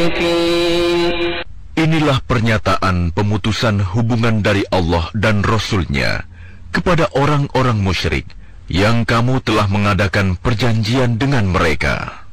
المشركين. Inilah pernyataan pemutusan hubungan dari Allah dan Rasul-Nya kepada orang-orang musyrik yang kamu telah mengadakan perjanjian dengan mereka.